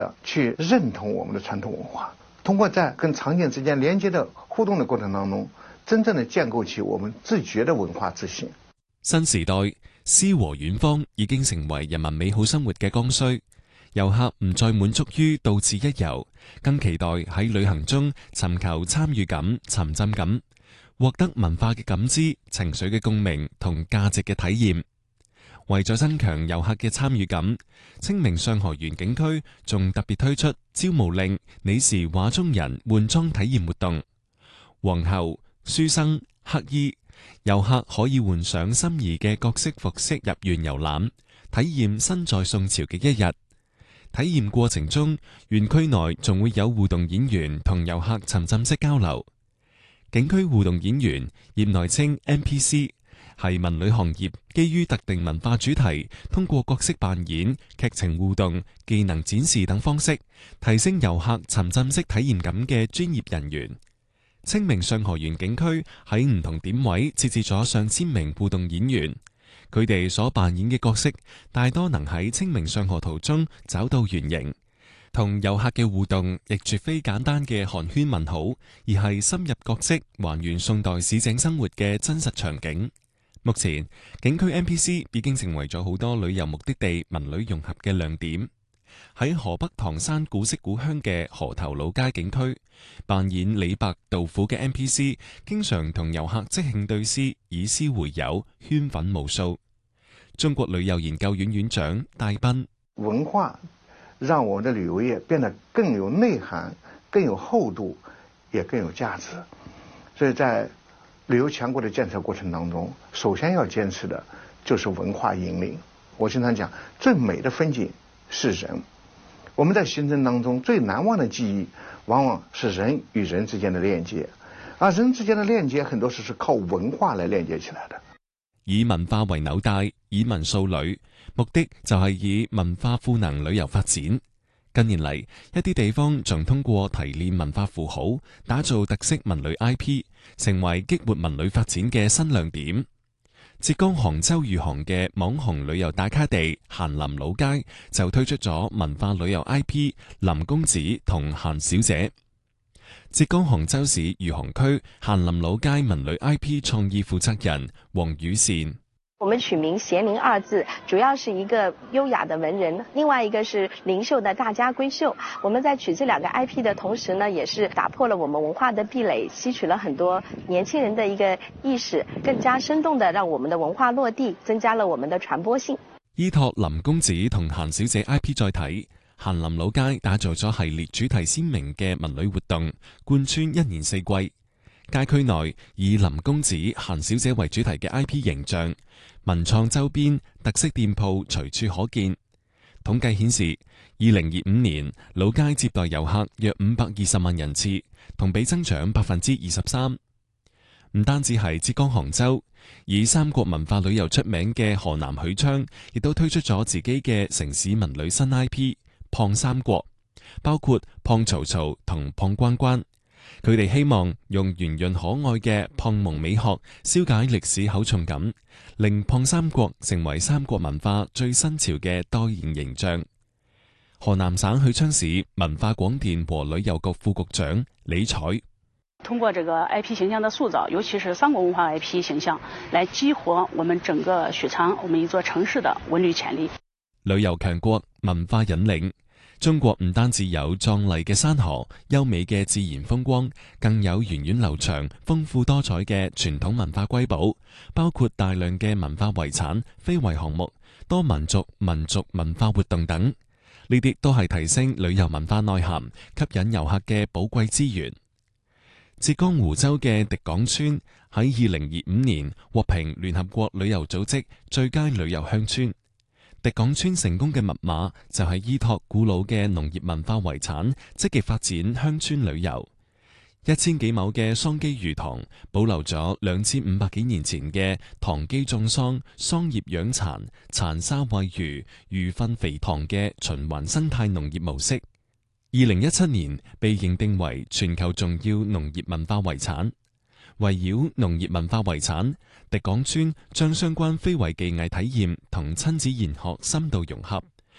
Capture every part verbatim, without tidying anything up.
去認同我們的傳統文化，通過在跟場景之間連接的互動的過程當中，真正的建構起我們自覺的文化自信。 新時代詩和遠方已經成為人民美好生活嘅剛需，遊客唔再滿足於到此一遊，更期待喺旅行中尋求參與感、沉浸感，獲得文化嘅感知、情緒嘅共鳴同價值嘅體驗。為咗增強遊客嘅參與感，清明上河園景區仲特別推出招募令你是畫中人換裝體驗活動。皇后、書生、乞衣，遊客可以換上心儀嘅各式服飾入園遊覽，體驗身在宋朝嘅一日。體驗過程中，園區內仲會有互動演員同遊客沉浸式交流。景區互動演員，業內稱 N P C，係文旅行業基於特定文化主題，通過角色扮演、劇情互動、技能展示等方式，提升遊客沉浸式體驗感嘅專業人員。清明上河園景區喺唔同點位設置咗上千名互動演員，佢哋所扮演嘅角色大多能喺清明上河圖中找到原形。同遊客嘅互動亦絕非簡單嘅寒暄問好，而係深入角色，還原宋代市井生活嘅真實場景。目前景區 N P C 已經成為咗好多旅遊目的地文旅融合嘅亮點。喺河北唐山古色古香嘅河頭老街景區，扮演李白、杜甫嘅 N P C 經常同遊客即興對詩，以詩會友，圈粉無數。中國旅遊研究院院長戴斌： 文化讓我們的旅遊業變得更有內涵、更有厚度，也更有價值。所以在旅遊強國的建設過程當中，首先要堅持的就是文化引領。我經常講，最美的風景是人。我們在行程當中最難忘的記憶，往往是人與人之間的鏈接，而人之間的鏈接很多時是靠文化來鏈接起來的。 以文化為紐帶，以文塑旅，目的就係以文化賦能旅遊發展。近年嚟，一啲地方仲通過提煉文化符號，打造特色文旅 I P， 成為激活文旅發展嘅新亮點。浙江杭州餘杭嘅網紅旅遊打卡地咸林老街就推出咗文化旅遊 I P 林公子同閒小姐。浙江杭州市餘杭區咸林老街文旅 I P 創意負責人黃宇善： 我們取名咸林二字，主要是一個優雅的文人，另外一個是靈秀的大家閨秀。我們在取這兩個 I P 的同時呢，也是打破了我們文化的壁壘，吸取了很多年輕人的一個意識，更加生動的讓我們的文化落地，增加了我們的傳播性。 依託林公子同閒小姐 I P 載體，咸林老街打造咗系列主題鮮明嘅文旅活動，貫穿一年四季。街區內以林公子、閒小姐為主題嘅 I P 形象，文創周邊、特色店鋪隨處可見。統計顯示，二零二五年老街接待遊客約五百二十萬人次，同比增長百分之二十三。唔單止係浙江杭州，以三國文化旅遊出名嘅河南許昌，亦都推出咗自己嘅城市文旅新 I P。胖三國包括胖曹操同胖關關，佢哋希望用圓潤可愛嘅胖蒙美學消解歷史厚重感，令胖三國成為三國文化最新潮嘅代言形象。河南省許昌市文化廣電和旅遊局副局長李彩： 通過這個 I P 形象的塑造，尤其是三國文化 I P 形象，來激活我們整個許昌我們一座城市的文旅潛力。 旅遊強國，文化引領。中國唔單止有壯麗嘅山河、優美嘅自然風光，更有源遠流長、豐富多彩嘅傳統文化瑰寶，包括大量嘅文化遺產、非遺項目、多民族、民族文化活動等。呢啲都係提升旅遊文化內涵、吸引遊客嘅寶貴資源。浙江湖州嘅迪港村喺二零二五年獲評聯合國旅遊組織最佳旅遊鄉村。迪港村成功嘅密碼就係依託古老嘅農業文化遺產，積極發展鄉村旅遊。一千幾畝嘅桑基魚塘保留咗兩千五百幾年前嘅塘基種桑、桑葉養蠶、蠶沙餵魚、魚糞肥塘嘅循環生態農業模式。二零一七年被認定為全球重要農業文化遺產。圍繞農業文化遺產，迪港村將相關非遺技藝體驗同親子研學深度融合，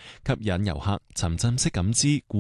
吸引遊客沉浸式感知故